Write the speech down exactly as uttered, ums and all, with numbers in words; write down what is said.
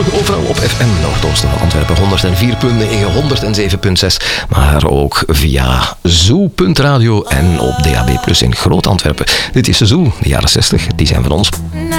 Overal op F M Noordoosten van Antwerpen honderd vier komma negen, honderd zeven komma zes. Maar ook via zoo punt radio en op D A B plus in Groot Antwerpen. Dit is Zoo, de jaren zestig, die zijn van ons.